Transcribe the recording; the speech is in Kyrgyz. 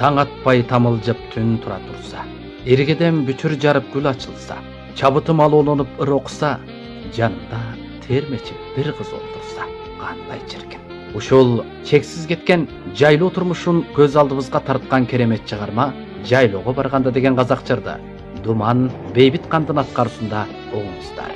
таң атпай тамылжып түн тура турса, эргеден бүтүр жарып гүл ачылса, чабытым алоолонуп ыр окуса, жанымда термечип бир кыз отурса, кандай чиркин. Ушул чексиз кеткен жайлоо турмушун көз алдыбызга тарткан керемет чыгарма «Жайлоого барганда» деген казак жырды Думан Бейбит Кандын аткаруусунда угуңуздар.